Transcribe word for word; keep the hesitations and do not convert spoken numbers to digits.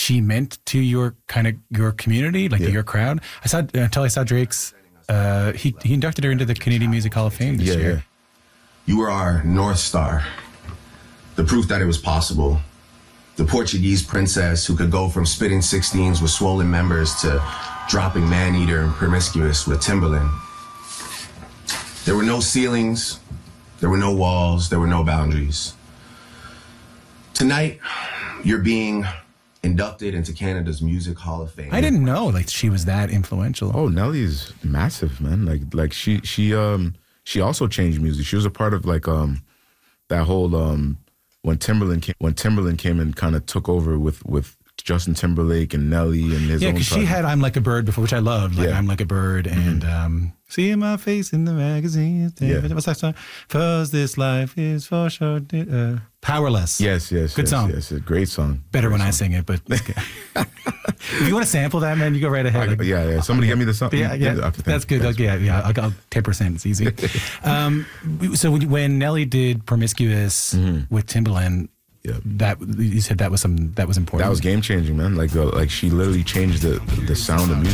she meant to your kind of your community, like Yeah. your crowd. I saw until I saw Drake's. Uh, he he inducted her into the Canadian Music Hall of Fame this Yeah, year. yeah. You were our North Star, the proof that it was possible. The Portuguese princess who could go from spitting sixteens with swollen members to dropping Man-Eater and Promiscuous with Timberland. There were no ceilings, there were no walls, there were no boundaries. Tonight, you're being inducted into Canada's Music Hall of Fame. I didn't know like she was that influential. Oh, Nelly's massive, man. Like like she she um she also changed music. She was a part of like um that whole um when Timberland came when Timberland came and kind of took over with with Justin Timberlake and Nelly and his Yeah, own because she project. had "I'm Like a Bird" before, which I loved. Like Yeah. "I'm Like a Bird" and um, "See my face in the magazine." Yeah. What's that song? "'Cause this life is for sure." Uh, "Powerless." Yes, yes, Good yes, song. Yes, a great song. Better Great when I song. sing it, but if you want to sample that, man, you go right ahead. I- yeah, yeah. Somebody give me the song. Yeah, yeah, Okay, that's good. thanks. Okay, yeah, yeah, I'll go ten percent. It's easy. um, so when, when Nelly did "Promiscuous" with Timbaland, Yeah. that you said that was some that was important. That was game changing, man. Like, uh, like she literally changed the the sound of music.